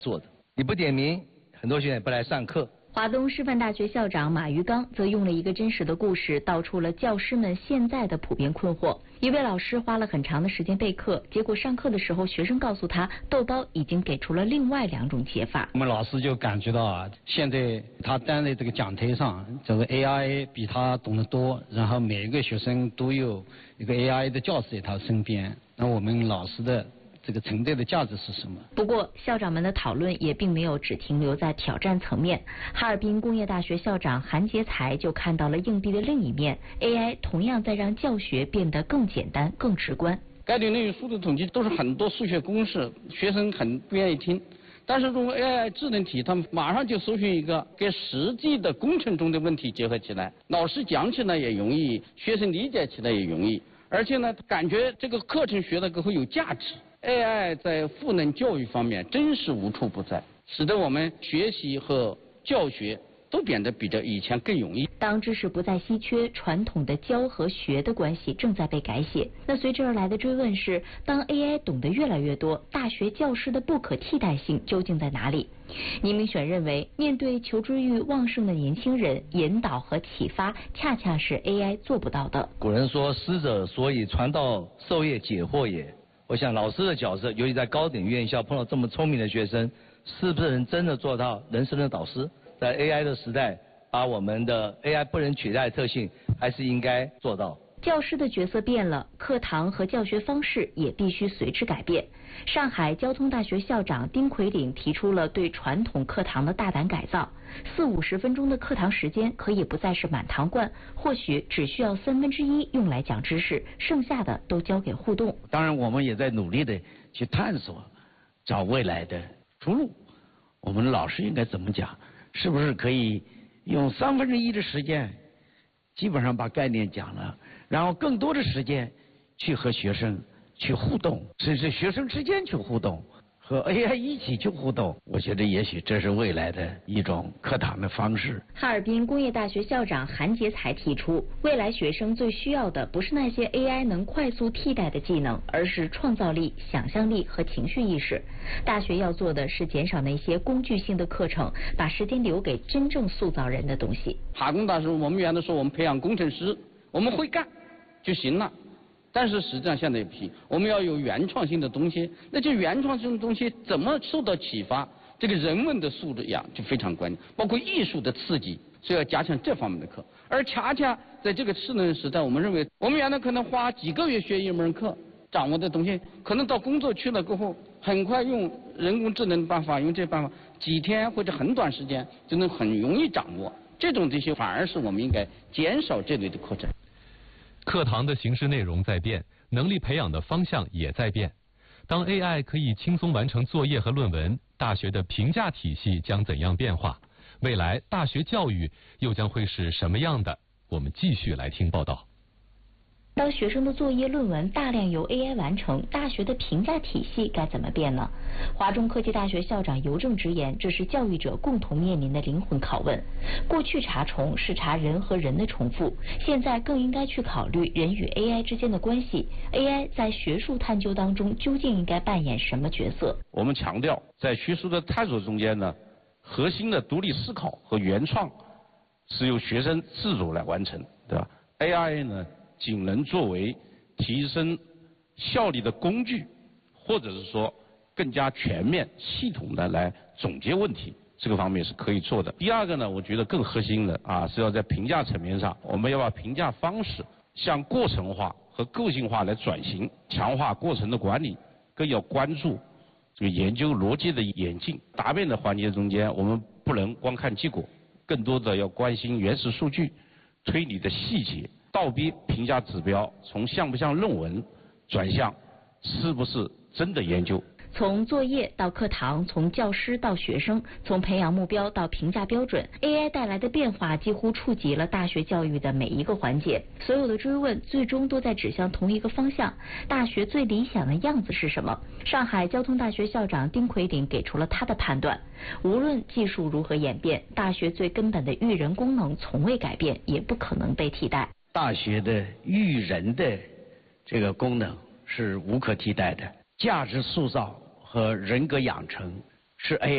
做的。你不点名，很多学生也不来上课。 华东师范大学校长马玉刚则用了一个真实的故事，道出了教师们现在的普遍困惑。一位老师花了很长的时间备课，结果上课的时候，学生告诉他，豆包已经给出了另外2种解法。 我们老师就感觉到啊，现在他站在这个讲台上，这个 AI 比他懂得多，然后每一个学生都有一个 AI 的教师在他身边，那我们老师的这个存在的价值是什么？ 不过，校长们的讨论也并没有只停留在挑战层面。哈尔滨工业大学校长韩杰才就看到了硬币的另一面 ，AI 同样在让教学变得更简单、更直观。 概率论与数的统计都是很多数学公式，学生很不愿意听。但是用 AI 智能题，他们马上就搜寻一个跟实际的工程中的问题结合起来，老师讲起来也容易，学生理解起来也容易，而且呢，感觉这个课程学的更会有价值。AI 在赋能教育方面真是无处不在，使得我们学习和教学都变得比这以前更容易。 当知识不再稀缺，传统的教和学的关系正在被改写。那随之而来的追问是：当 AI 懂得越来越多，大学教师的不可替代性究竟在哪里？倪明选认为，面对求知欲旺盛的年轻人，引导和启发恰恰是 AI 做不到的。 古人说：“师者，所以传道授业解惑也。”我想老师的角色，尤其在高等院校碰到这么聪明的学生，是不是能真的做到人生的导师？在 AI 的时代，把我们的 AI 不能取代的特性，还是应该做到。 教师的角色变了，课堂和教学方式也必须随之改变。上海交通大学校长丁奎岭提出了对传统课堂的大胆改造，40-50分钟的课堂时间可以不再是满堂灌，或许只需要1/3用来讲知识，剩下的都交给互动。 当然，我们也在努力的去探索，找未来的出路。我们的老师应该怎么讲？是不是可以用1/3的时间，基本上把概念讲了，然后更多的时间去和学生去互动，甚至学生之间去互动，和 AI 一起去互动。我觉得也许这是未来的一种课堂的方式。 哈尔滨工业大学校长韩杰才提出，未来学生最需要的不是那些 AI 能快速替代的技能，而是创造力、想象力和情绪意识。大学要做的是减少那些工具性的课程，把时间留给真正塑造人的东西。 哈工大师，我们原来说我们培养工程师，我们会干就行了。但是实际上现在也不行，我们要有原创性的东西。那这原创性的东西怎么受到启发？这个人文的素养就非常关键，包括艺术的刺激，所以要加强这方面的课。而恰恰在这个智能时代，我们认为我们原来可能花几个月学一门课，掌握的东西，可能到工作去了过后，很快用人工智能办法，用这办法，几天或者很短时间就能很容易掌握。这种这些反而是我们应该减少这类的课程。 课堂的形式内容在变，能力培养的方向也在变。当 AI 可以轻松完成作业和论文，大学的评价体系将怎样变化？未来大学教育又将会是什么样的？我们继续来听报道。 当学生的作业论文大量由 AI 完成，大学的评价体系该怎么变呢？华中科技大学校长尤正直言，这是教育者共同面临的灵魂拷问。过去查重是查人和人的重复，现在更应该去考虑人与 AI 之间的关系。AI 在学术探究当中究竟应该扮演什么角色？ 我们强调，在学术的探索中间呢，核心的独立思考和原创是由学生自主来完成，对吧 ？AI 呢，仅能作为提升效率的工具，或者是说更加全面、系统的来总结问题，这个方面是可以做的。第二个呢，我觉得更核心的是要在评价层面上，我们要把评价方式向过程化和个性化来转型，强化过程的管理，更要关注这个研究逻辑的演进。答辩的环节中间，我们不能光看结果，更多的要关心原始数据、推理的细节。倒逼评价指标从像不像论文转向是不是真的研究。 从作业到课堂，从教师到学生，从培养目标到评价标准 ，AI 带来的变化几乎触及了大学教育的每一个环节。所有的追问最终都在指向同一个方向：大学最理想的样子是什么？上海交通大学校长丁奎岭给出了他的判断：无论技术如何演变，大学最根本的育人功能从未改变，也不可能被替代。 大学的育人的这个功能是无可替代的，价值塑造和人格养成是 AI